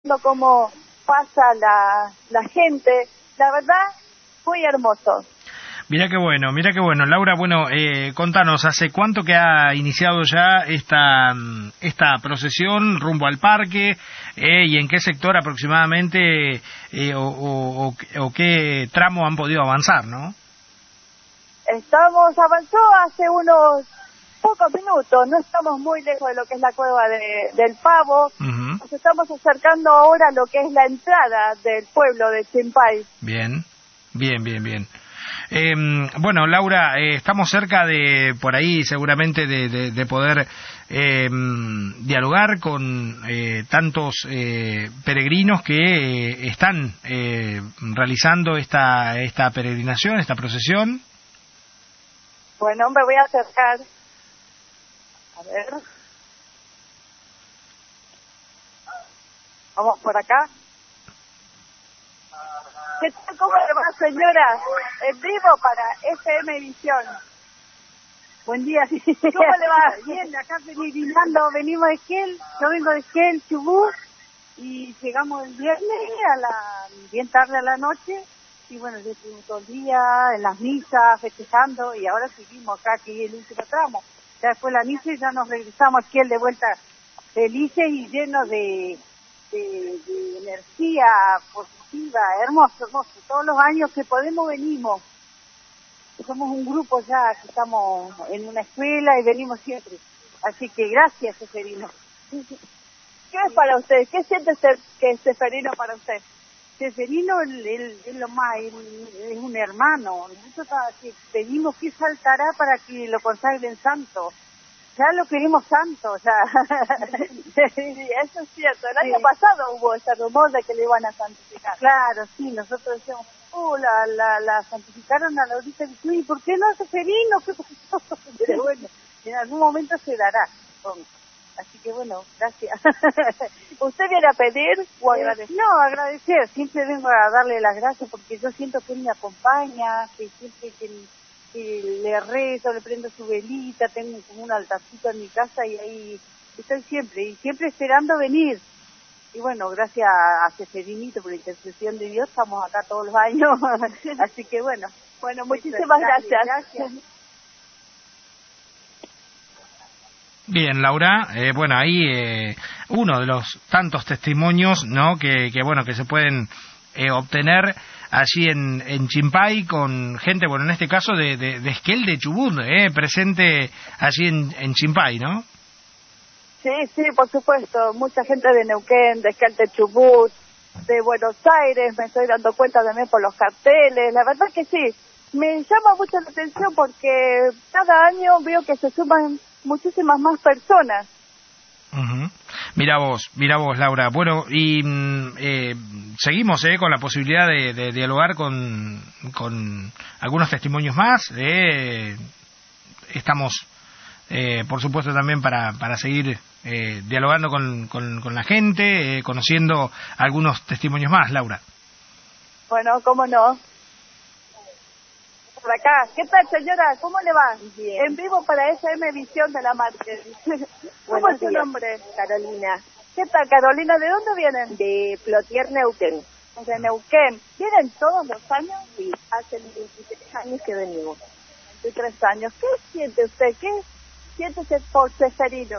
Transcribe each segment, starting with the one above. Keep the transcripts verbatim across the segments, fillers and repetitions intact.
cómo pasa la, la gente, la verdad, muy hermoso. Mira qué bueno, mira qué bueno. Laura, bueno, eh, contanos, ¿hace cuánto que ha iniciado ya esta esta procesión rumbo al parque eh, y en qué sector aproximadamente eh, o, o, o, o qué tramo han podido avanzar, no? Estamos, avanzó hace unos pocos minutos, no estamos muy lejos de lo que es la cueva de, del Pavo. Uh-huh. Nos estamos acercando ahora a lo que es la entrada del pueblo de Chimpay. Bien, bien, bien, bien. Eh, bueno, Laura, eh, estamos cerca de, por ahí seguramente, de, de, de poder eh, dialogar con eh, tantos eh, peregrinos que eh, están eh, realizando esta, esta peregrinación, esta procesión. Bueno, me voy a acercar. A ver. Vamos por acá. ¿Qué tal? ¿Cómo le va, señora? En vivo para F M Visión. Buen día. ¿Cómo le va? Bien, acá peregrinando, venimos de Esquel, yo vengo de Esquel, Chubut, y llegamos el viernes a la bien tarde a la noche, y bueno, yo estuve todo el día en las misas, festejando, y ahora seguimos acá, que es el último tramo. Ya después de la misa y ya nos regresamos a Esquel de vuelta, felices y llenos de, de, de energía positiva, hermoso, hermoso. Todos los años que podemos venimos. Somos un grupo ya que estamos en una escuela y venimos siempre. Así que gracias, Seferino. ¿Qué es para usted? ¿Qué siente ser que es Seferino para usted? Seferino él, él, es lo más, él, es un hermano. Nosotros pedimos que saltará para que lo consagren santo. Ya lo queremos santo, ya. Sí, eso es cierto. El año sí. pasado hubo ese rumor de que le iban a santificar. Claro, sí, nosotros decíamos, oh, la, la, la santificaron a Laurita y ¿por qué no a Seferino? ¿Qué pasó? Pero bueno, en algún momento se dará. Así que bueno, gracias. ¿Usted viene a pedir o agradecer? No, agradecer. Siempre vengo a darle las gracias porque yo siento que él me acompaña, que siempre que, que le rezo, le prendo su velita, tengo como un altarcito en mi casa y ahí estoy siempre, y siempre esperando venir. Y bueno, gracias a Seferinito por la intercesión de Dios, estamos acá todos los años. Así que bueno. Bueno, muchísimas gracias. Gracias. Bien, Laura, eh, bueno, ahí eh, uno de los tantos testimonios, ¿no?, que, que bueno, que se pueden eh, obtener allí en, en Chimpay con gente, bueno, en este caso de, de, de Esquel de Chubut, eh, presente allí en, en Chimpay, ¿no? Sí, sí, por supuesto, mucha gente de Neuquén, de Esquel de Chubut, de Buenos Aires, me estoy dando cuenta también por los carteles, la verdad que sí, me llama mucho la atención porque cada año veo que se suman muchísimas más personas. Uh-huh. Mira vos, mira vos, Laura. Bueno, y eh, seguimos eh, con la posibilidad de, de dialogar con, con algunos testimonios más. Eh, estamos, eh, por supuesto, también para, para seguir eh, dialogando con, con, con la gente, eh, conociendo algunos testimonios más, Laura. Bueno, cómo no. Por acá. ¿Qué tal, señora? ¿Cómo le va? Bien. En vivo para F M Visión de la Marque. ¿Cómo es su nombre? Carolina. ¿Qué tal, Carolina? ¿De dónde vienen? De Plotier, Neuquén. De Neuquén. ¿Vienen todos los años? Sí, hace veintitrés años que venimos. veintitrés años. ¿Qué siente usted? ¿Qué siente por Seferino?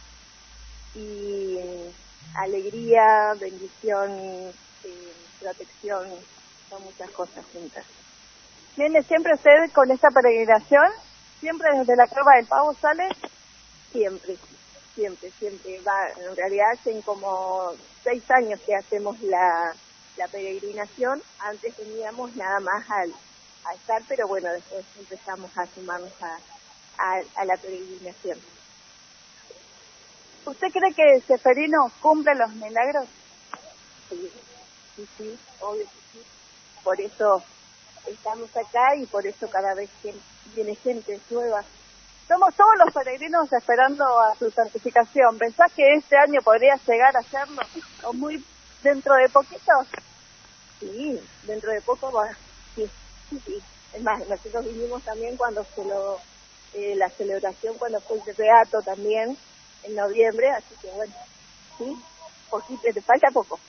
Y alegría, bendición, eh, protección, son muchas cosas juntas. ¿Viene siempre usted con esta peregrinación? ¿Siempre desde la Cueva del Pavo sale? Siempre, siempre, siempre. Va, en realidad hacen como seis años que hacemos la, la peregrinación. Antes teníamos nada más al, a estar, pero bueno, después empezamos a sumarnos a, a, a la peregrinación. ¿Usted cree que Seferino cumple los milagros? Sí, sí, sí, obvio que sí. Por eso estamos acá y por eso cada vez que viene gente nueva. Somos todos los peregrinos esperando a su santificación. ¿Pensás que este año podría llegar a hacerlo? ¿O muy dentro de poquito? Sí, dentro de poco va. Sí, sí, sí. Es más, nosotros vinimos también cuando se lo, eh, la celebración, cuando fue el beato también, en noviembre, así que bueno, sí, poquito, te falta poco.